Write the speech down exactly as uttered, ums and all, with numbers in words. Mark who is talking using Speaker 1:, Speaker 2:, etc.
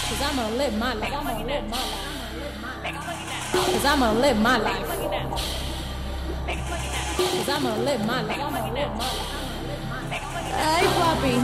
Speaker 1: Cause I'm gonna live my life. I'm gonna live my life. Cause I'm gonna live my life. Cause I'm gonna live my life. Hey, Poppy.